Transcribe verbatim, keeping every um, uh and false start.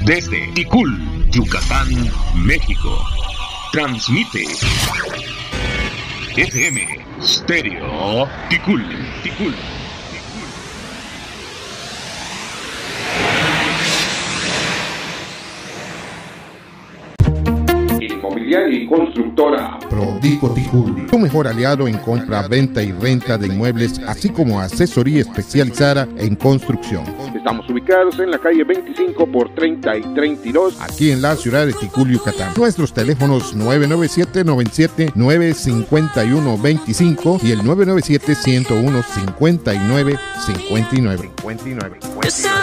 desde Ticul, Yucatán, México. Transmite F M Stereo Ticul, Ticul. Inmobiliaria y constructora Prodico Ticul, tu mejor aliado en compra, venta y renta de inmuebles, así como asesoría especializada en construcción. Estamos ubicados en la calle veinticinco por treinta y treinta y dos, aquí en la ciudad de Ticul, Yucatán. Nuestros teléfonos nueve nueve siete, noventa y siete, nueve cinco uno, veinticinco y el nueve nueve siete, ciento uno, cincuenta y nueve cincuenta y nueve.